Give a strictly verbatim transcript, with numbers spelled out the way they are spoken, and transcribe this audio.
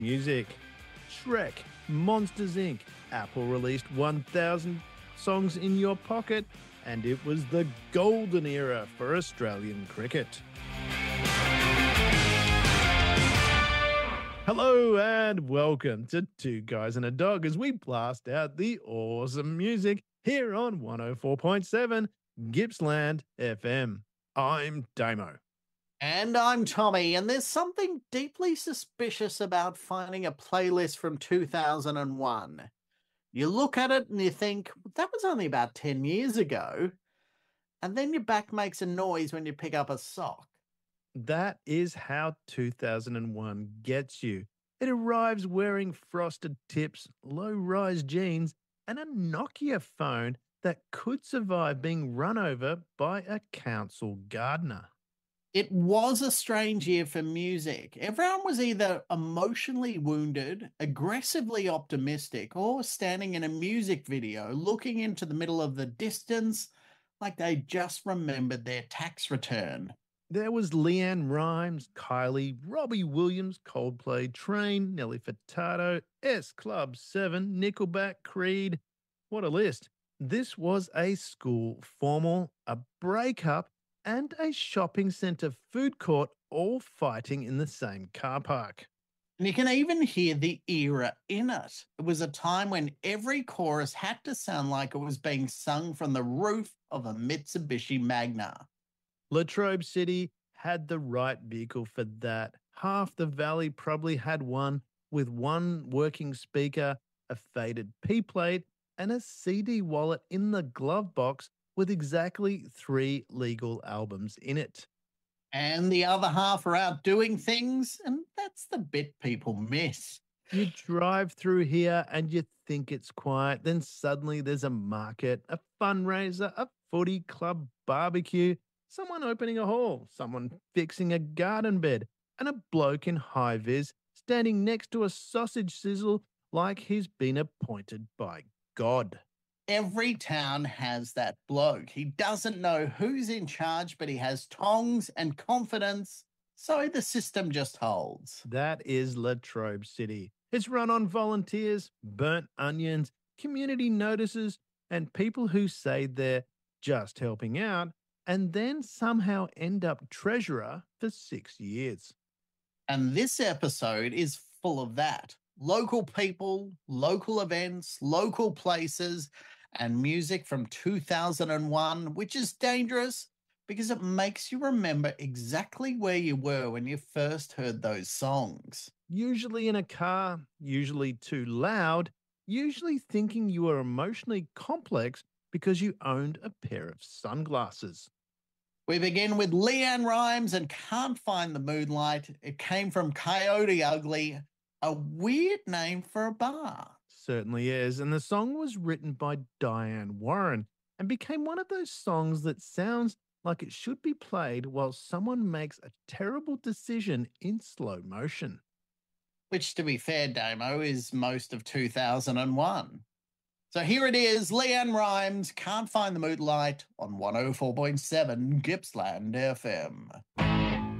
music. Shrek, Monsters Incorporated. Apple released one thousand songs in your pocket, and it was the golden era for Australian cricket. Hello and welcome to Two Guys and a Dog as we blast out the awesome music here on one oh four point seven Gippsland F M. I'm Damo. And I'm Tommy, and there's something deeply suspicious about finding a playlist from two thousand one. You look at it and you think, that was only about ten years ago, and then your back makes a noise when you pick up a sock. That is how two thousand one gets you. It arrives wearing frosted tips, low-rise jeans, and a Nokia phone that could survive being run over by a council gardener. It was a strange year for music. Everyone was either emotionally wounded, aggressively optimistic, or standing in a music video looking into the middle of the distance like they just remembered their tax return. There was Leanne Rimes, Kylie, Robbie Williams, Coldplay, Train, Nelly Furtado, S Club seven, Nickelback, Creed. What a list. This was a school formal, a breakup, and a shopping centre food court all fighting in the same car park. And you can even hear the era in it. It was a time when every chorus had to sound like it was being sung from the roof of a Mitsubishi Magna. Latrobe City had the right vehicle for that. Half the valley probably had one, with one working speaker, a faded P-plate, and a C D wallet in the glove box with exactly three legal albums in it. And the other half are out doing things, and that's the bit people miss. You drive through here and you think it's quiet, then suddenly there's a market, a fundraiser, a footy club barbecue, someone opening a hall, someone fixing a garden bed, and a bloke in high-vis standing next to a sausage sizzle like he's been appointed by God. Every town has that bloke. He doesn't know who's in charge, but he has tongs and confidence, so the system just holds. That is Latrobe City. It's run on volunteers, burnt onions, community notices, and people who say they're just helping out and then somehow end up treasurer for six years. And this episode is full of that. Local people, local events, local places, and music from two thousand one, which is dangerous because it makes you remember exactly where you were when you first heard those songs. Usually in a car, usually too loud, usually thinking you were emotionally complex because you owned a pair of sunglasses. We begin with Leanne Rimes and Can't Find the Moonlight. It came from Coyote Ugly, a weird name for a bar. Certainly is, and the song was written by Diane Warren and became one of those songs that sounds like it should be played while someone makes a terrible decision in slow motion. Which, to be fair, Damo, is most of two thousand one. So here it is, Leanne Rimes, Can't Find the Moonlight on one oh four point seven Gippsland F M.